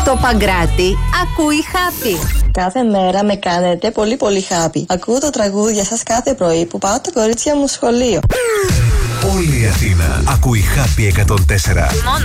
Στο Παγκράτη ακούει Happy. Κάθε μέρα με κάνετε πολύ πολύ happy. Ακούω το τραγούδια σας κάθε πρωί που πάω τα κορίτσια μου σχολείο. Όλη η Αθήνα ακούει Happy 104. Μόνο